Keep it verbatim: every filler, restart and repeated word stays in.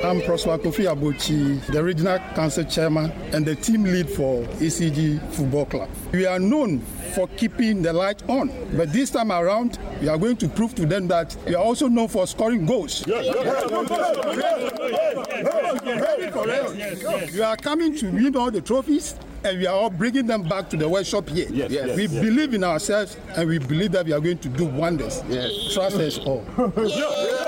I'm Prosper Kofi Abochi, the Regional Council Chairman and the team lead for E C G Football Club. We are known for keeping the light on, but this time around, we are going to prove to them that we are also known for scoring goals. Yes, yes, yes. We are coming to win all the trophies, and we are all bringing them back to the workshop here. Yes, yes, we yes. believe in ourselves, and we believe that we are going to do wonders. Yes. Trust us all. Yeah.